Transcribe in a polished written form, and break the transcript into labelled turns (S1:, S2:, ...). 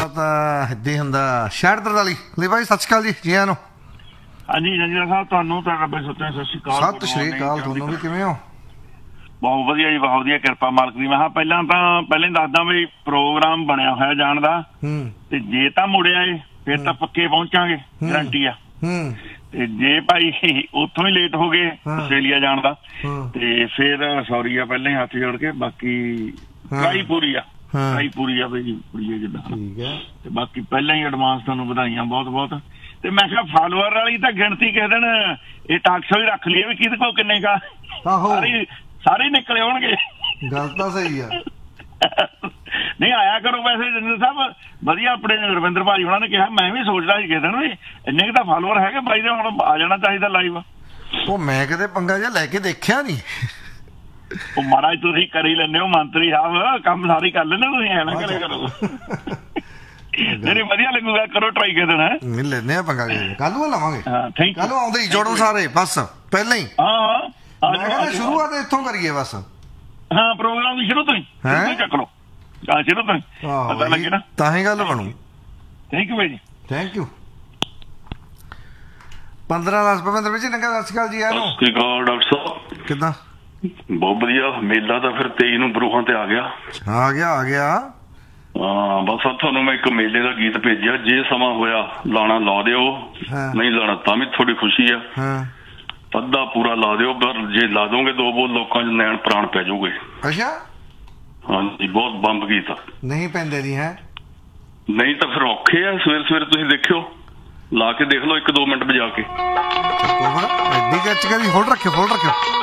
S1: ਤਾਂ ਏਦਾਂ ਹੀ ਹੁੰਦਾ। 6643 ਲਈ ਭਾਈ ਸਤਿ ਸ਼੍ਰੀ ਅਕਾਲ ਜੀ, ਜੀ ਆਇਆਂ ਨੂੰ।
S2: ਹਾਂਜੀ ਜੰਜੀਰਾ ਸਾਹਿਬ, ਤੁਹਾਨੂੰ ਤਾਂ ਰੱਬੇ ਸੁੱਤੇ ਸਤਿ ਸ਼੍ਰੀ ਅਕਾਲ।
S1: ਸਤਿ ਸ਼੍ਰੀ ਅਕਾਲ, ਤੁਹਾਨੂੰ ਵੀ ਕਿਵੇਂ ਹੋ?
S2: ਬਹੁਤ ਵਧੀਆ ਜੀ, ਬਹੁਤ ਵਧੀਆ, ਕਿਰਪਾ ਮਾਲਕ ਦੀ। ਮੈਂ ਕਿਹਾ ਪਹਿਲਾਂ ਹੀ ਦੱਸਦਾ ਵੀ ਪ੍ਰੋਗਰਾਮ ਬਣਿਆ ਹੋਇਆ ਜਾਣ ਦਾ, ਤੇ ਜੇ ਤਾਂ ਮੁੜਿਆ ਏ ਫਿਰ ਤਾਂ ਪੱਕੇ ਪਹੁੰਚਾਂਗੇ, ਗਰੰਟੀ ਆ। ਤੇ ਜੇ ਭਾਈ ਉੱਥੋਂ ਹੀ ਲੇਟ ਹੋ ਗਏ ਆਸਟ੍ਰੇਲੀਆ ਜਾਣ ਦਾ, ਤੇ ਫਿਰ ਸੌਰੀ ਆ ਪਹਿਲਾਂ ਹੀ ਹੱਥ ਜੋੜ ਕੇ। ਬਾਕੀ ਟਰਾਈ ਪੂਰੀ ਆ, ਟਰਾਈ ਪੂਰੀ ਆ ਬਈ ਕੁੜੀਏ ਜਿੱਦਾਂ। ਤੇ ਬਾਕੀ ਪਹਿਲਾਂ ਹੀ ਐਡਵਾਂਸ ਤੁਹਾਨੂੰ ਵਧਾਈਆਂ ਬਹੁਤ ਬਹੁਤ। ਤੇ ਮੈਂ ਕਿਹਾ ਫਾਲੋਅਰ ਵਾਲੀ ਤਾਂ ਗਿਣਤੀ ਕਿਸੇ ਦਿਨ ਇਹ ਟਾਕਸ਼ੋ ਹੀ ਰੱਖ ਲਈਏ ਵੀ ਕਿਹਦੇ ਕੋਲ ਕਿੰਨੇ ਕਾ, ਸਾਰੇ ਨਿਕਲੇ ਹੋਣਗੇ।
S1: ਗੱਲ ਤਾਂ ਸਹੀ ਆ।
S2: ਨਹੀਂ ਆਇਆ ਕਰੋ ਵੈਸੇ ਜੰਦਰ ਸਾਹਿਬ, ਵਧੀਆ। ਆਪਣੇ ਰਵਿੰਦਰ ਭਾਜੀ ਉਹਨਾਂ ਨੇ ਕਿਹਾ, ਮੈਂ ਵੀ ਸੋਚਦਾ ਸੀ ਕਿਸੇ ਦਿਨ ਵੀ ਇੰਨੇ ਕੁ ਤਾਂ ਫਾਲੋਅਰ ਹੈਗੇ ਬਾਈ ਦੇ, ਹੁਣ ਆ ਜਾਣਾ ਚਾਹੀਦਾ ਲਾਈਵ।
S1: ਉਹ ਮੈਂ ਕਿਤੇ ਪੰਗਾ ਜਿਹਾ ਲੈ ਕੇ ਦੇਖਿਆ ਨੀ।
S2: ਉਹ ਮਹਾਰਾਜ ਤੁਸੀਂ ਕਰੀ ਲੈਂਦੇ ਹੋ ਮੰਤਰੀ ਸਾਹਿਬ, ਕੰਮ ਸਾਰੇ ਕਰ ਲੈਂਦੇ ਤੁਸੀਂ, ਐ ਨਾ ਕਰਿਆ ਕਰੋ। ਨਹੀਂ ਵਧੀਆ ਲੱਗੂਗਾ, ਕਰੋ ਟਰਾਈ ਕਿਸੇ ਦਿਨ।
S1: ਲੈਂਦੇ ਆ ਪੰਗਾ, ਕੱਲ ਨੂੰ ਲਵਾਂਗੇ।
S2: ਥੈਂਕ
S1: ਕੱਲ ਆਉਂਦੇ ਹੀ ਜੋੜੋ ਸਾਰੇ, ਬਸ ਪਹਿਲਾਂ ਹੀ।
S2: ਹਾਂ
S1: ਸ਼ੁਰੂਆਤ ਇੱਥੋਂ ਕਰੀਏ ਬਸ।
S2: ਹਾਂ ਪ੍ਰੋਗਰਾਮ ਵੀ ਸ਼ੁਰੂ ਤੋਂ ਹੀ ਚੱਕ ਲਓ, ਸ਼ੁਰੂ ਤੋਂ ਹੀ ਪਤਾ ਲੱਗੇ ਨਾ,
S1: ਤਾਂ ਹੀ ਗੱਲ ਬਣੂ।
S2: ਥੈਂਕ ਯੂ ਬਾਈ ਜੀ,
S1: ਥੈਂਕ ਯੂ। 15-10 ਭਵਿੰਦਰ ਵਿੱਚ ਨੰਗਾ। ਸਤਿ ਸ਼੍ਰੀ ਅਕਾਲ ਜੀ, ਆਇਆਂ ਨੂੰ।
S3: ਸਤਿ ਸ਼੍ਰੀ ਅਕਾਲ ਡਾਕਟਰ ਸਾਹਿਬ,
S1: ਕਿੱਦਾਂ?
S3: ਬਹੁਤ ਵਧੀਆ। ਮੇਲਾ ਤਾਂ ਫਿਰ 23 ਨੂੰ ਬਰੂਹਾਂ ਤੇ ਆ ਗਿਆ।
S1: ਆ ਗਿਆ।
S3: ਹਾਂ ਬਸ ਤੁਹਾਨੂੰ ਮੈਂ ਇੱਕ ਮੇਲੇ ਦਾ ਗੀਤ ਭੇਜਿਆ, ਜੇ ਸਮਾਂ ਹੋਇਆ ਲਾਣਾ ਲਾ ਦਿਓ, ਨਹੀਂ ਲਾਣਾ ਤਾਂ ਵੀ ਥੋੜੀ ਖੁਸ਼ੀ ਆ। ਅੱਧਾ ਪੂਰਾ ਲਾ ਦਿਓ, ਪਰ ਜੇ ਲਾ ਦੋਗੇ ਦੋ ਬੋਲ ਲੋਕਾਂ 'ਚ ਨੈਣ ਪ੍ਰਾਣ ਪੈ ਜਾਊਗੇ।
S1: ਅੱਛਾ
S3: ਹਾਂਜੀ, ਬਹੁਤ ਬੰਬ ਗੀਤ ਆ।
S1: ਨਹੀਂ ਪੈਂਦੇ ਨਹੀਂ ਹੈ?
S3: ਨਹੀਂ ਤਾਂ ਫਿਰ ਔਖੇ ਆ। ਸਵੇਰੇ ਤੁਸੀਂ ਦੇਖਿਓ, ਲਾ ਕੇ ਦੇਖ ਲਓ 1-2 ਮਿੰਟ ਵਜਾ ਕੇ।
S1: ਐਡੀ ਗੱਚ ਹੋਲਡ ਰੱਖਿਓ।